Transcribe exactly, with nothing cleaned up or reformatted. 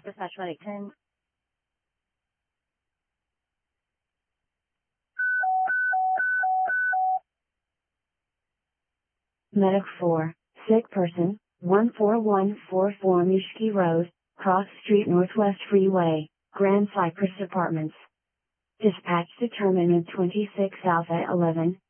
Dispatch one eight ten. Medic four, sick person, one four one four four Mishki Road, Cross Street Northwest Freeway, Grand Cypress Apartments. Dispatch determinant twenty-six Alpha eleven,